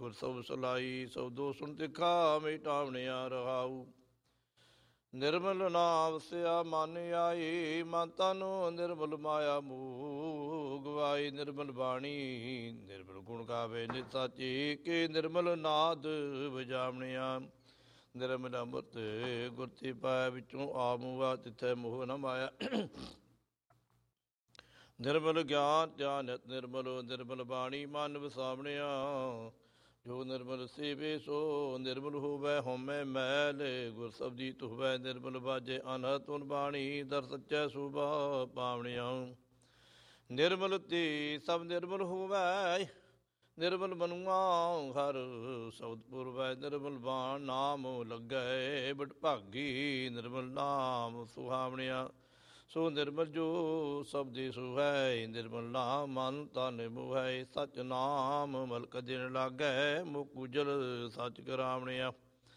ਗੁਰ ਸਬਦ ਸਲਾਈ, ਸਬਦੋ ਸੁਣ ਤਿਖਾ ਮਿਟਾਵਣਿਆ ਰਹਾਉ। ਨਿਰਮਲ ਨਾਮ ਵਸਿਆ ਮਨ ਆਈ, ਮਨ ਤਨ ਨਿਰਮਲ ਮਾਇਆ ਮੂਹ ਗਵਾਈ। ਨਿਰਮਲ ਬਾਣੀ ਨਿਰਮਲ ਗੁਣ ਗਾਵੇ ਨਿਤ ਸਾਚੀ, ਕੇ ਨਿਰਮਲ ਨਾਦ ਵਜਾਵਣਿਆ। ਨਿਰਮਲ ਅੰਮ੍ਰਿਤ ਗੁਰਤੀ ਪਾਇਆ, ਵਿੱਚੋਂ ਆ ਮੂਆ ਤਿੱਥੈ ਮੋਹ ਨ ਮਾਇਆ। ਨਿਰਮਲ ਗਿਆਨ ਧਿਆਨ ਨਿਤ ਨਿਰਮਲ, ਨਿਰਮਲ ਬਾਣੀ ਮਨ ਵਸਾਵਣਿਆ। ਜੋ ਨਿਰਮਲ ਸੇਵੇ ਸੋ ਨਿਰਮਲ ਹੋਵੈ, ਹਉਮੈ ਮੈਲ ਗੁਰ ਸਬਦੀ ਧੋਵੈ। ਨਿਰਮਲ ਬਾਜੇ ਅਨਹਦ ਧੁਨ ਬਾਣੀ, ਦਰ ਸੱਚੈ ਸੁਭਾ ਪਾਵਣਿਆ। ਨਿਰਮਲ ਤੇ ਸਭ ਨਿਰਮਲ ਹੋਵੈ, ਨਿਰਮਲ ਮਨੁਆ ਹਰ ਸ਼ਬਦ ਪੁਰਵੈ। ਨਿਰਮਲ ਬਾਣ ਨਾਮ ਲੱਗੈ, ਬਟ ਭਾਗੀ ਨਿਰਮਲ ਨਾਮ ਸੁਹਾਵਣਿਆ। ਸੋ ਨਿਰਮਲ ਜੋ ਸਬਦੇ ਸੁਹੈ, ਨਿਰਮਲ ਨਾਮ ਮਨ ਤਨ ਮੋਹੈ। ਸਚ ਨਾਮ ਮਲਕ ਦਿਨ ਲਾਗੈ, ਮੁਖ ਉਜਲ ਸਚ ਕਰਾਵਣਿਆ।